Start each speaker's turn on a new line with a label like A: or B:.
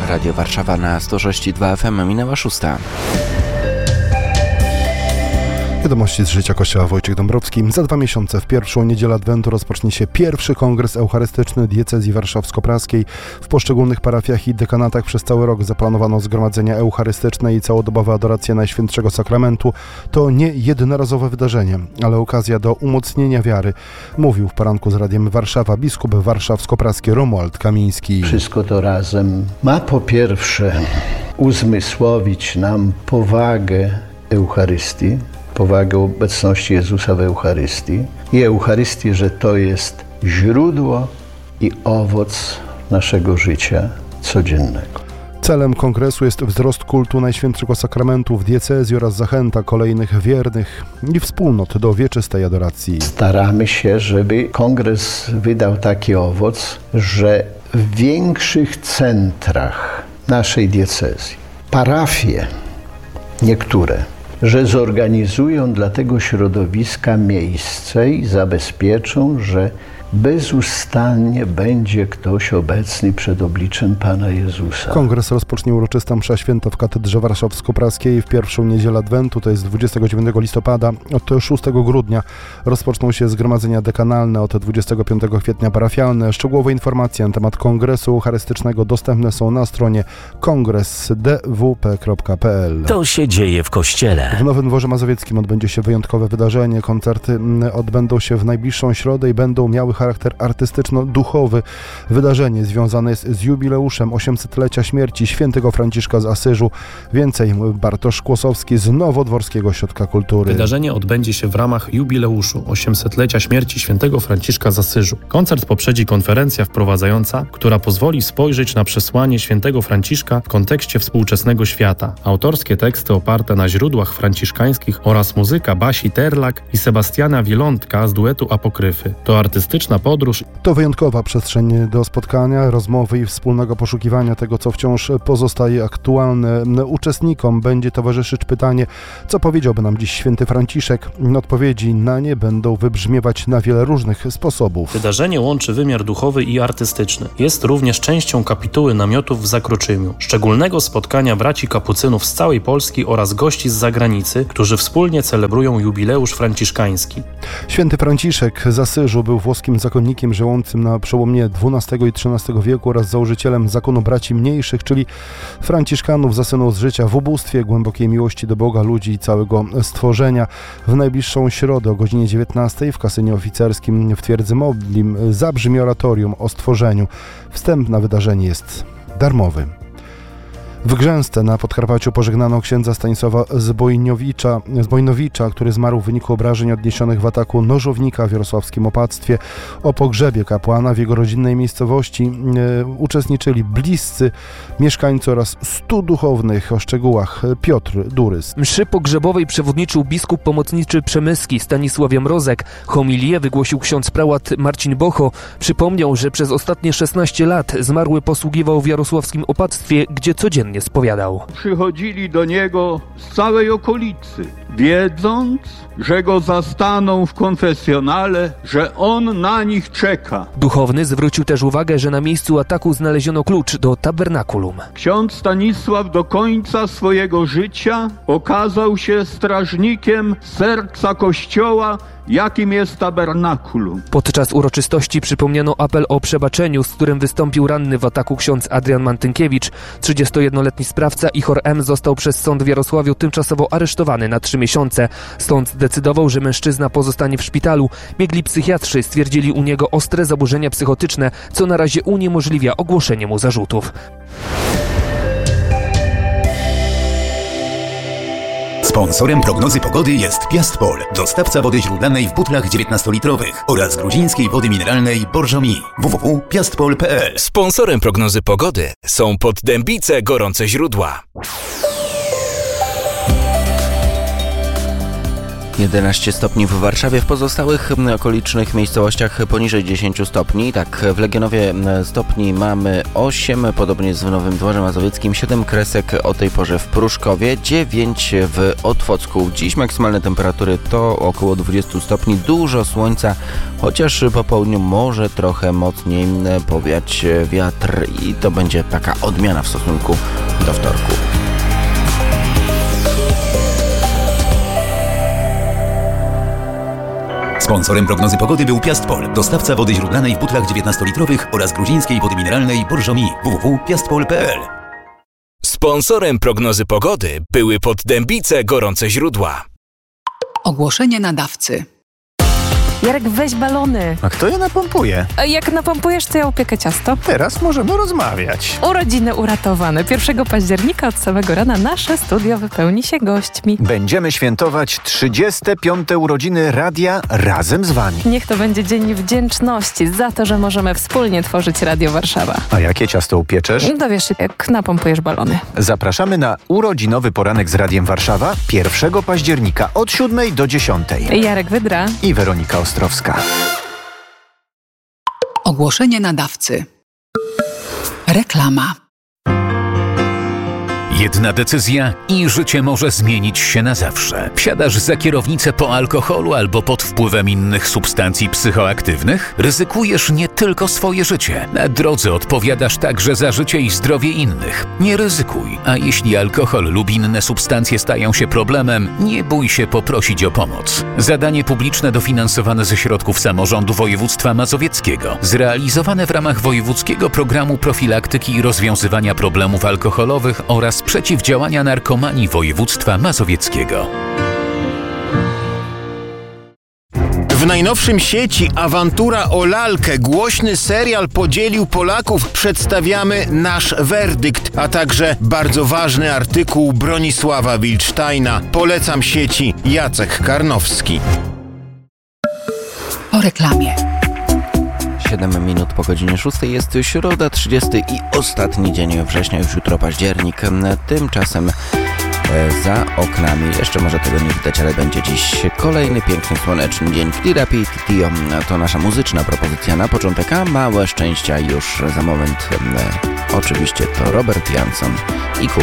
A: Radio Warszawa na 106,2 FM. Minęła 6.
B: Wiadomości z życia Kościoła. Wojciech Dąbrowski. Za 2 miesiące w pierwszą niedzielę Adwentu rozpocznie się pierwszy kongres eucharystyczny diecezji warszawsko-praskiej. W poszczególnych parafiach i dekanatach przez cały rok zaplanowano zgromadzenia eucharystyczne i całodobowe adoracje Najświętszego Sakramentu. To nie jednorazowe wydarzenie, ale okazja do umocnienia wiary, mówił w poranku z Radiem Warszawa biskup warszawsko-praski Romuald Kamiński.
C: Wszystko to razem ma po pierwsze uzmysłowić nam powagę Eucharystii, powagę obecności Jezusa w Eucharystii i Eucharystii, że to jest źródło i owoc naszego życia codziennego.
B: Celem kongresu jest wzrost kultu Najświętszego Sakramentu w diecezji oraz zachęta kolejnych wiernych i wspólnot do wieczystej adoracji.
C: Staramy się, żeby kongres wydał taki owoc, że w większych centrach naszej diecezji, parafie niektóre, że zorganizują dla tego środowiska miejsce i zabezpieczą, że bezustannie będzie ktoś obecny przed obliczem Pana Jezusa.
B: Kongres rozpocznie uroczysta msza święta w katedrze warszawsko-praskiej w pierwszą niedzielę Adwentu, to jest 29 listopada. Od 6 grudnia rozpoczną się zgromadzenia dekanalne, od 25 kwietnia parafialne. Szczegółowe informacje na temat kongresu eucharystycznego dostępne są na stronie kongresdwp.pl.
D: To się dzieje w Kościele.
B: W Nowym Dworze Mazowieckim odbędzie się wyjątkowe wydarzenie. Koncerty odbędą się w najbliższą środę i będą miały charakter artystyczno-duchowy. Wydarzenie związane jest z jubileuszem 800-lecia śmierci świętego Franciszka z Asyżu. Więcej Bartosz Kłosowski z Nowodworskiego Ośrodka Kultury.
E: Wydarzenie odbędzie się w ramach jubileuszu 800-lecia śmierci świętego Franciszka z Asyżu. Koncert poprzedzi konferencja wprowadzająca, która pozwoli spojrzeć na przesłanie świętego Franciszka w kontekście współczesnego świata. Autorskie teksty oparte na źródłach franciszkańskich oraz muzyka Basi Terlak i Sebastiana Wilątka z duetu Apokryfy. To artystyczna podróż.
B: To wyjątkowa przestrzeń do spotkania, rozmowy i wspólnego poszukiwania tego, co wciąż pozostaje aktualne. Uczestnikom będzie towarzyszyć pytanie, co powiedziałby nam dziś święty Franciszek. Odpowiedzi na nie będą wybrzmiewać na wiele różnych sposobów.
E: Wydarzenie łączy wymiar duchowy i artystyczny. Jest również częścią kapituły namiotów w Zakroczymiu, szczególnego spotkania braci kapucynów z całej Polski oraz gości z zagranicy, którzy wspólnie celebrują jubileusz franciszkański.
B: Święty Franciszek z Asyżu był włoskim zakonnikiem żyjącym na przełomie XII i XIII wieku oraz założycielem zakonu braci mniejszych, czyli franciszkanów za synów z życia w ubóstwie, głębokiej miłości do Boga, ludzi i całego stworzenia. W najbliższą środę o godzinie 19 w kasynie oficerskim w Twierdzy Modlim zabrzmi oratorium o stworzeniu. Wstęp na wydarzenie jest darmowy. W Grzęsce na Podkarpaciu pożegnano księdza Stanisława Zbojnowicza, który zmarł w wyniku obrażeń odniesionych w ataku nożownika w jarosławskim opactwie. O pogrzebie kapłana w jego rodzinnej miejscowości uczestniczyli bliscy mieszkańcy oraz 100 duchownych. O szczegółach Piotr Durys.
F: Mszy pogrzebowej przewodniczył biskup pomocniczy przemyski Stanisław Jamrozek. Homilię wygłosił ksiądz prałat Marcin Bocho. Przypomniał, że przez ostatnie 16 lat zmarły posługiwał w jarosławskim opactwie, gdzie codziennie spowiadał.
G: Przychodzili do niego z całej okolicy, wiedząc, że go zastaną w konfesjonale, że on na nich czeka.
F: Duchowny zwrócił też uwagę, że na miejscu ataku znaleziono klucz do tabernakulum.
G: Ksiądz Stanisław do końca swojego życia okazał się strażnikiem serca Kościoła, jakim jest tabernakulum.
F: Podczas uroczystości przypomniano apel o przebaczeniu, z którym wystąpił ranny w ataku ksiądz Adrian Mantynkiewicz. 31-letni sprawca Ichor M. został przez sąd w Jarosławiu tymczasowo aresztowany na 3 miesiące. Sąd zdecydował, że mężczyzna pozostanie w szpitalu. Biegli psychiatrzy stwierdzili u niego ostre zaburzenia psychotyczne, co na razie uniemożliwia ogłoszenie mu zarzutów.
H: Sponsorem prognozy pogody jest Piastpol, dostawca wody źródlanej w butlach 19-litrowych oraz gruzińskiej wody mineralnej Borżomi. www.piastpol.pl.
D: Sponsorem prognozy pogody są Poddębice Gorące Źródła.
A: 11 stopni w Warszawie, w pozostałych okolicznych miejscowościach poniżej 10 stopni. Tak, w Legionowie stopni mamy 8, podobnie jest w Nowym Dworze Mazowieckim, 7 kresek o tej porze w Pruszkowie, 9 w Otwocku. Dziś maksymalne temperatury to około 20 stopni, dużo słońca, chociaż po południu może trochę mocniej powiać wiatr i to będzie taka odmiana w stosunku do wtorku.
H: Sponsorem prognozy pogody był Piastpol, dostawca wody źródlanej w butlach 19-litrowych oraz gruzińskiej wody mineralnej Borżomi. www.piastpol.pl.
D: Sponsorem prognozy pogody były Poddębice Gorące Źródła.
I: Ogłoszenie nadawcy.
J: Jarek, weź balony.
K: A kto je napompuje?
J: A jak napompujesz, to ja upiekę ciasto.
K: Teraz możemy rozmawiać.
J: Urodziny uratowane. 1 października od samego rana nasze studio wypełni się gośćmi.
K: Będziemy świętować 35. urodziny radia razem z wami.
J: Niech to będzie dzień wdzięczności za to, że możemy wspólnie tworzyć Radio Warszawa.
K: A jakie ciasto upieczesz?
J: Dowiesz się, jak napompujesz balony.
K: Zapraszamy na urodzinowy poranek z Radiem Warszawa 1 października od 7 do 10.
J: Jarek Wydra
K: i Weronika Ostrowska.
I: Ogłoszenie nadawcy. Reklama.
H: Jedna decyzja i życie może zmienić się na zawsze. Wsiadasz za kierownicę po alkoholu albo pod wpływem innych substancji psychoaktywnych? Ryzykujesz nie tylko swoje życie. Na drodze odpowiadasz także za życie i zdrowie innych. Nie ryzykuj, a jeśli alkohol lub inne substancje stają się problemem, nie bój się poprosić o pomoc. Zadanie publiczne dofinansowane ze środków samorządu województwa mazowieckiego. Zrealizowane w ramach Wojewódzkiego Programu Profilaktyki i Rozwiązywania Problemów Alkoholowych oraz przeciwdziałania narkomanii województwa mazowieckiego.
L: W najnowszym sieci Awantura o lalkę, głośny serial podzielił Polaków. Przedstawiamy nasz werdykt, a także bardzo ważny artykuł Bronisława Wilcztajna. Polecam sieci Jacek Karnowski.
I: Po reklamie.
A: 7 minut po godzinie 6 jest środa, 30 i ostatni dzień września, już jutro październik. Tymczasem za oknami, jeszcze może tego nie widać, ale będzie dziś kolejny piękny, słoneczny dzień. Tirapi Titio to nasza muzyczna propozycja na początek, a małe szczęścia już za moment. Oczywiście to Robert Jansson i